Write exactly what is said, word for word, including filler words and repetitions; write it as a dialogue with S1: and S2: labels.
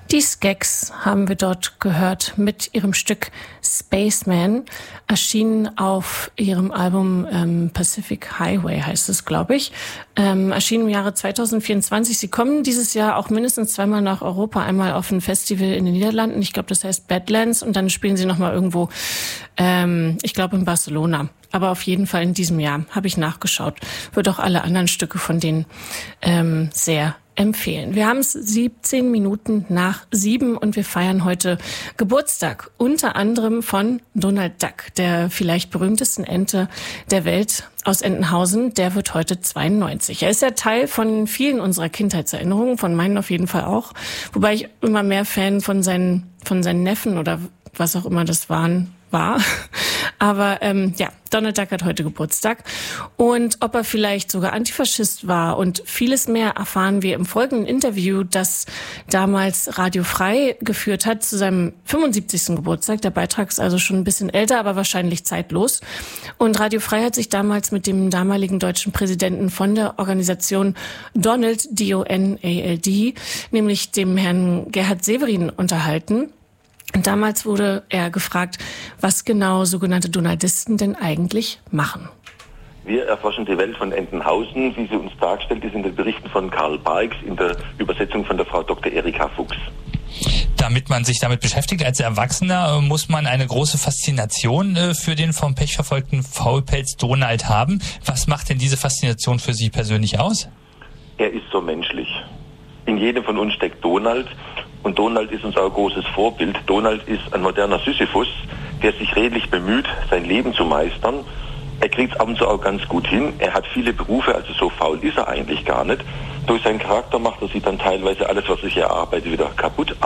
S1: Die Skeks haben wir dort gehört mit ihrem Stück Spaceman, erschienen auf ihrem Album ähm, Pacific Highway, heißt es, glaube ich, ähm, erschienen im Jahre zwanzig vierundzwanzig. Sie kommen dieses Jahr auch mindestens zweimal nach Europa, einmal auf ein Festival in den Niederlanden, ich glaube, das heißt Badlands, und dann spielen sie nochmal irgendwo, ähm, ich glaube in Barcelona. Aber auf jeden Fall in diesem Jahr, habe ich nachgeschaut, wird auch alle anderen Stücke von denen ähm, sehr empfehlen. Wir haben es siebzehn Minuten nach sieben und wir feiern heute Geburtstag, unter anderem von Donald Duck, der vielleicht berühmtesten Ente der Welt aus Entenhausen. Der wird heute zweiundneunzig. Er ist ja Teil von vielen unserer Kindheitserinnerungen, von meinen auf jeden Fall auch, wobei ich immer mehr Fan von seinen, von seinen Neffen oder was auch immer das waren, war. Aber ähm, ja, Donald Duck hat heute Geburtstag. Und ob er vielleicht sogar Antifaschist war und vieles mehr erfahren wir im folgenden Interview, das damals Radio Frei geführt hat zu seinem fünfundsiebzigsten Geburtstag. Der Beitrag ist also schon ein bisschen älter, aber wahrscheinlich zeitlos. Und Radio Frei hat sich damals mit dem damaligen deutschen Präsidenten von der Organisation Donald, D O N A L D, nämlich dem Herrn Gerhard Severin, unterhalten. Und damals wurde er gefragt, was genau sogenannte Donaldisten denn eigentlich machen.
S2: Wir erforschen die Welt von Entenhausen, wie sie uns dargestellt ist in den Berichten von Karl Barks, in der Übersetzung von der Frau Doktor Erika Fuchs.
S3: Damit man sich damit beschäftigt als Erwachsener, muss man eine große Faszination für den vom Pech verfolgten Faulpelz Donald haben. Was macht denn diese Faszination für Sie persönlich aus?
S2: Er ist so menschlich. In jedem von uns steckt Donald. Und Donald ist uns auch ein großes Vorbild. Donald ist ein moderner Sisyphus, der sich redlich bemüht, sein Leben zu meistern. Er kriegt es ab und zu auch ganz gut hin. Er hat viele Berufe, also so faul ist er eigentlich gar nicht. Durch seinen Charakter macht er sich dann teilweise alles, was sich erarbeitet, wieder kaputt.